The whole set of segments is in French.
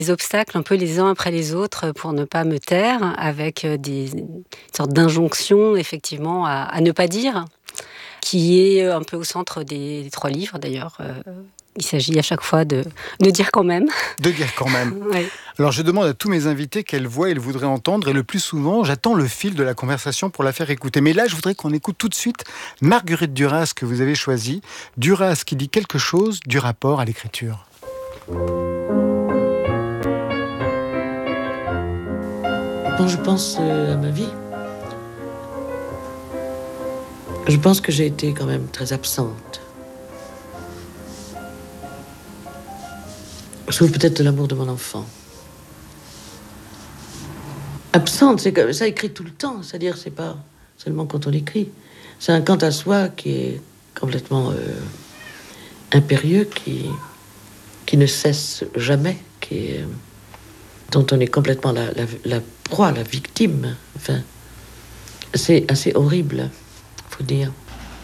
obstacles un peu les uns après les autres pour ne pas me taire, avec des sortes d'injonctions effectivement à ne pas dire, qui est un peu au centre des 3 livres d'ailleurs. Il s'agit à chaque fois de dire quand même. De dire quand même. Ouais. Alors je demande à tous mes invités quelle voix ils voudraient entendre et le plus souvent, j'attends le fil de la conversation pour la faire écouter. Mais là, je voudrais qu'on écoute tout de suite Marguerite Duras que vous avez choisie. Duras qui dit quelque chose du rapport à l'écriture. Quand je pense à ma vie, je pense que j'ai été quand même très absente. Sauf peut-être de l'amour de mon enfant. Absente, c'est comme ça, écrit tout le temps. C'est-à-dire, c'est pas seulement quand on écrit. C'est un quant à soi qui est complètement impérieux, qui ne cesse jamais, dont on est complètement la proie, la victime. Enfin, c'est assez horrible, faut dire.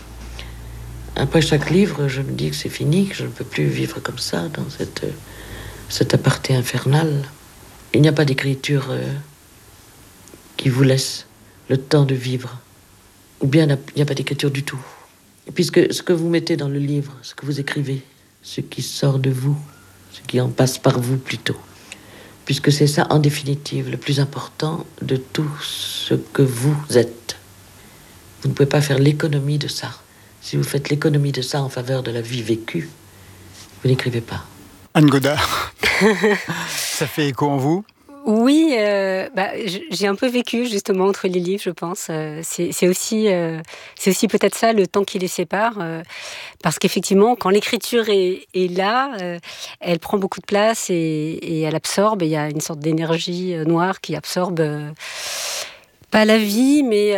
Après chaque livre, je me dis que c'est fini, que je ne peux plus vivre comme ça, dans cet aparté infernal. Il n'y a pas d'écriture qui vous laisse le temps de vivre. Ou bien il n'y a pas d'écriture du tout. Puisque ce que vous mettez dans le livre, ce que vous écrivez, ce qui sort de vous, ce qui en passe par vous plutôt, puisque c'est ça, en définitive, le plus important de tout ce que vous êtes. Vous ne pouvez pas faire l'économie de ça. Si vous faites l'économie de ça en faveur de la vie vécue, vous n'écrivez pas. Anne Godard, ça fait écho en vous ? Oui, j'ai un peu vécu justement entre les livres, je pense. C'est aussi peut-être ça, le temps qui les sépare. Parce qu'effectivement, quand l'écriture est là, elle prend beaucoup de place et elle absorbe. Il y a une sorte d'énergie noire qui absorbe pas la vie, mais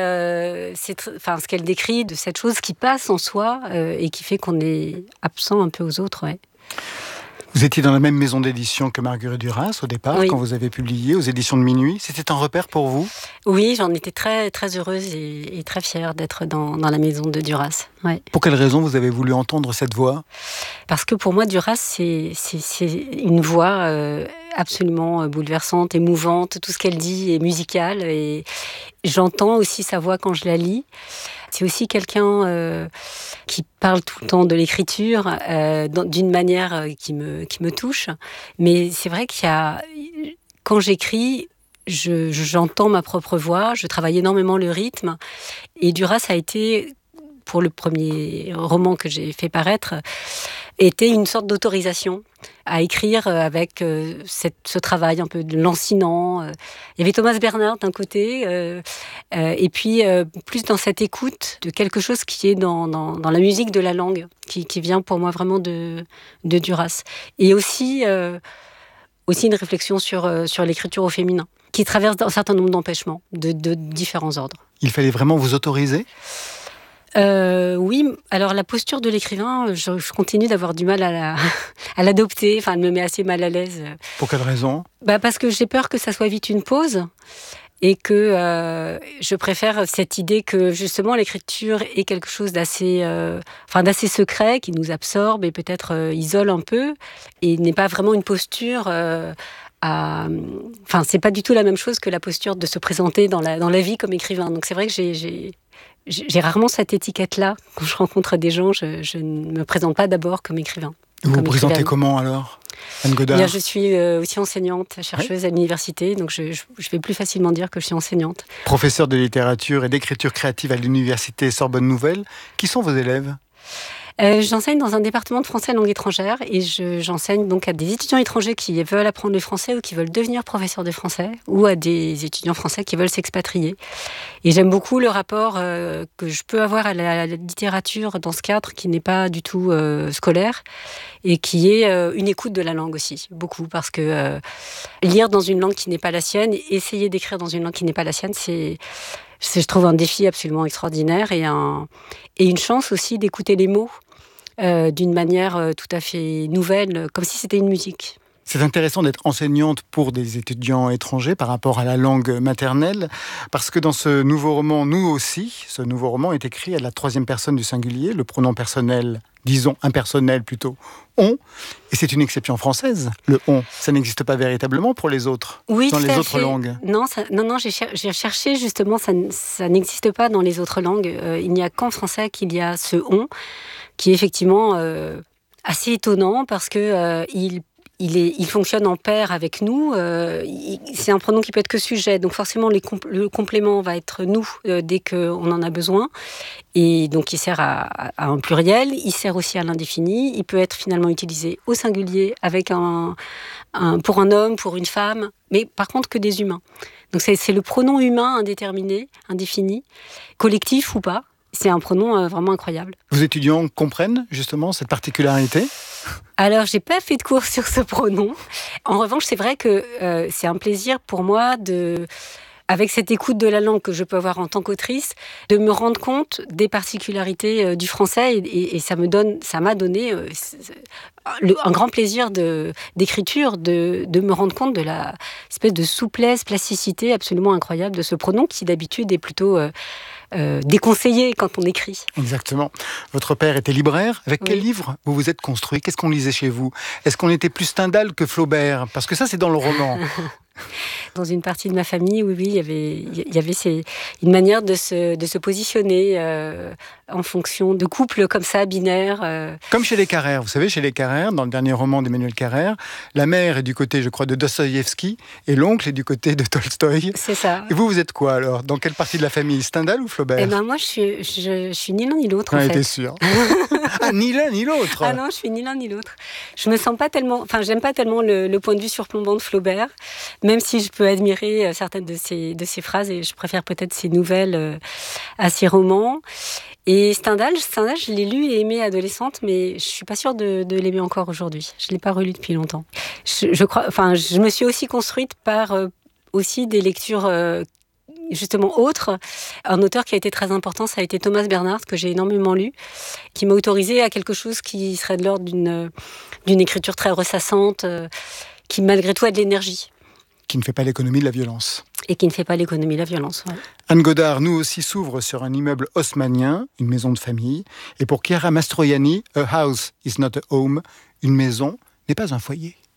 ce qu'elle décrit de cette chose qui passe en soi et qui fait qu'on est absent un peu aux autres. Ouais. Vous étiez dans la même maison d'édition que Marguerite Duras au départ, oui. Quand vous avez publié aux éditions de Minuit. C'était un repère pour vous ? Oui, j'en étais très, très heureuse et très fière d'être dans la maison de Duras. Ouais. Pour quelle raison vous avez voulu entendre cette voix ? Parce que pour moi, Duras, c'est une voix absolument bouleversante, émouvante. Tout ce qu'elle dit est musical et j'entends aussi sa voix quand je la lis. C'est aussi quelqu'un qui parle tout le temps de l'écriture d'une manière qui me touche. Mais c'est vrai quand j'écris, j'entends ma propre voix, je travaille énormément le rythme. Et Duras a été, pour le premier roman que j'ai fait paraître, était une sorte d'autorisation à écrire avec ce travail un peu de lancinant. Il y avait Thomas Bernhard d'un côté, et puis plus dans cette écoute de quelque chose qui est dans la musique de la langue, qui vient pour moi vraiment de Duras. Et aussi une réflexion sur l'écriture au féminin, qui traverse un certain nombre d'empêchements de différents ordres. Il fallait vraiment vous autoriser ? Oui, alors la posture de l'écrivain, je continue d'avoir du mal à l'adopter, enfin elle me met assez mal à l'aise. Pour quelle raison ? Parce que j'ai peur que ça soit vite une pause et que je préfère cette idée que justement l'écriture est quelque chose d'assez secret, qui nous absorbe et peut-être isole un peu et n'est pas vraiment une posture c'est pas du tout la même chose que la posture de se présenter dans la vie comme écrivain. Donc c'est vrai que j'ai rarement cette étiquette-là. Quand je rencontre des gens, je ne me présente pas d'abord comme écrivain. Vous vous présentez comment alors, Anne Godard ? Bien, je suis aussi enseignante, chercheuse à l'université, donc je vais plus facilement dire que je suis enseignante. Professeure de littérature et d'écriture créative à l'université Sorbonne Nouvelle. Qui sont vos élèves ? J'enseigne dans un département de français langue étrangère et j'enseigne donc à des étudiants étrangers qui veulent apprendre le français ou qui veulent devenir professeurs de français ou à des étudiants français qui veulent s'expatrier. Et j'aime beaucoup le rapport que je peux avoir à la littérature dans ce cadre qui n'est pas du tout scolaire et qui est une écoute de la langue aussi, beaucoup, parce que lire dans une langue qui n'est pas la sienne et essayer d'écrire dans une langue qui n'est pas la sienne, c'est je trouve un défi absolument extraordinaire et une chance aussi d'écouter les mots d'une manière tout à fait nouvelle, comme si c'était une musique. C'est intéressant d'être enseignante pour des étudiants étrangers par rapport à la langue maternelle, parce que dans ce nouveau roman, nous aussi, ce nouveau roman est écrit à la troisième personne du singulier, le pronom personnel, disons impersonnel plutôt, on, et c'est une exception française, le on. Ça n'existe pas véritablement pour les autres, oui, dans les autres langues. Non, j'ai cherché justement, ça n'existe pas dans les autres langues. Il n'y a qu'en français qu'il y a ce on, qui est effectivement assez étonnant parce que il fonctionne en pair avec nous. C'est un pronom qui peut être que sujet, donc forcément le complément va être nous dès qu'on en a besoin. Et donc il sert à un pluriel, il sert aussi à l'indéfini. Il peut être finalement utilisé au singulier avec pour un homme, pour une femme, mais par contre que des humains. Donc c'est le pronom humain indéterminé, indéfini, collectif ou pas. C'est un pronom vraiment incroyable. Vos étudiants comprennent justement cette particularité ? Alors, j'ai pas fait de cours sur ce pronom. En revanche, c'est vrai que c'est un plaisir pour moi avec cette écoute de la langue que je peux avoir en tant qu'autrice, de me rendre compte des particularités du français et ça m'a donné un grand plaisir d'écriture, de me rendre compte de la espèce de souplesse, plasticité absolument incroyable de ce pronom qui d'habitude est plutôt déconseillé quand on écrit. Exactement. Votre père était libraire. Avec quel livre vous vous êtes construit ? Qu'est-ce qu'on lisait chez vous ? Est-ce qu'on était plus Stendhal que Flaubert ? Parce que ça, c'est dans le roman. Dans une partie de ma famille, oui, il y avait une manière de se positionner en fonction de couples comme ça, binaires. Comme chez les Carrère. Vous savez, chez les Carrère, dans le dernier roman d'Emmanuel Carrère, la mère est du côté, je crois, de Dostoïevski et l'oncle est du côté de Tolstoï. C'est ça. Et vous êtes quoi alors ? Dans quelle partie de la famille ? Stendhal ou Flaubert ? Eh ben moi, je suis ni l'un ni l'autre. J'en en fait. étais sûr. Ah, ni l'un ni l'autre. Ah non, je suis ni l'un ni l'autre. Je me sens pas tellement, j'aime pas tellement le point de vue surplombant de Flaubert, même si je peux admirer certaines de ses phrases et je préfère peut-être ses nouvelles à ses romans. Et Stendhal, je l'ai lu et aimé adolescente, mais je suis pas sûre de l'aimer encore aujourd'hui. Je l'ai pas relu depuis longtemps. Je me suis aussi construite par aussi des lectures justement autres. Un auteur qui a été très important, ça a été Thomas Bernhard, que j'ai énormément lu, qui m'a autorisée à quelque chose qui serait de l'ordre d'une écriture très ressassante, qui malgré tout a de l'énergie. Qui ne fait pas l'économie de la violence. Et qui ne fait pas l'économie de la violence. Ouais. Anne Godard, nous aussi, s'ouvre sur un immeuble haussmannien, une maison de famille. Et pour Chiara Mastroianni, a house is not a home, une maison n'est pas un foyer.